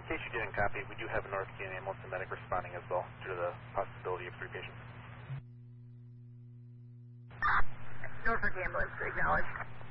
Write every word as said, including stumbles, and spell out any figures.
case you didn't copy, we do have a North Canyon ambulance and medic responding as well due to the possibility of three patients. Norfolk ambulance, acknowledged.